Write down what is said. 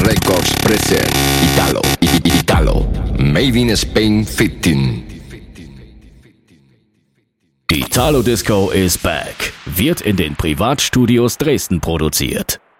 Records present Italo, Made in Spain 15. Die Italo Disco is back. Wird in den Privatstudios Dresden produziert.